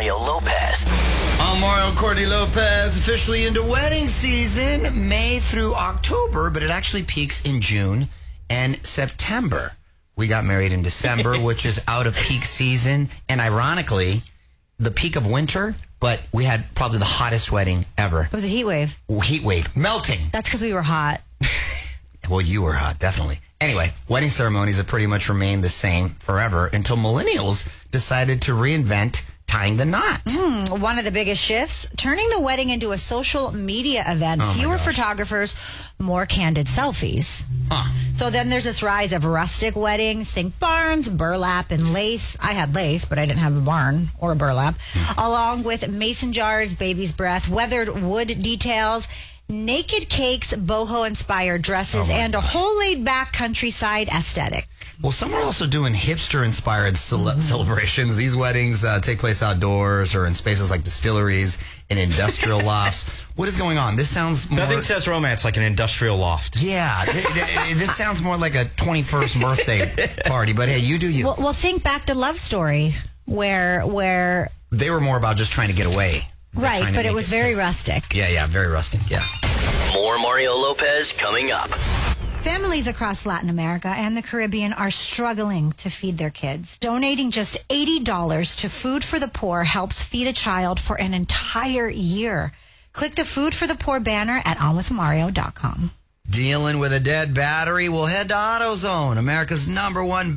Mario Lopez. I'm Mario Cordy Lopez, officially into wedding season, May through October, but it actually peaks in June and September. We got married in December, which is out of peak season, and ironically, the peak of winter, but we had probably the hottest wedding ever. It was a heat wave. Heat wave, melting. That's because we were hot. Well, you were hot, definitely. Anyway, wedding ceremonies have pretty much remained the same forever until millennials decided to reinvent tying the knot. One of the biggest shifts, turning the wedding into a social media event. Fewer photographers, more candid selfies. So then there's this rise of rustic weddings. Think barns, burlap, and lace. I had lace, but I didn't have a barn or a burlap. Along with mason jars, baby's breath, weathered wood details, naked cakes, boho-inspired dresses, and a whole laid-back countryside aesthetic. Well, some are also doing hipster-inspired celebrations. These weddings take place outdoors or in spaces like distilleries and industrial lofts. What is going on? This sounds more... Nothing says romance like an industrial loft. Yeah, this sounds more like a 21st birthday party, but hey, you do you. Well, think back to Love Story, where... They were more about just trying to get away. Right, but it was very rustic. Yeah, very rustic, yeah. More Mario Lopez coming up. Families across Latin America and the Caribbean are struggling to feed their kids. Donating just $80 to Food for the Poor helps feed a child for an entire year. Click the Food for the Poor banner at onwithmario.com. Dealing with a dead battery? We'll head to AutoZone, America's #1